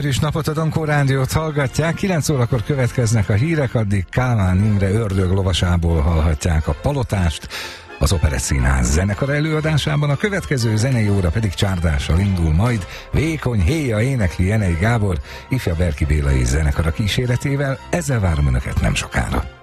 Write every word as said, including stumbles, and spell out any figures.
kellemes napot, a Donkó Rádiót hallgatják. kilenc órakor következnek a hírek, addig Kálmán Imre ördög lovasából hallhatják a Palotást, az Operett Színház zenekar előadásában. A következő zenei óra pedig csárdással indul majd. Vékony héja énekli Jenei Gábor, ifja Berki Béla és zenekara kíséretével. Ezzel várom önöket nem sokára.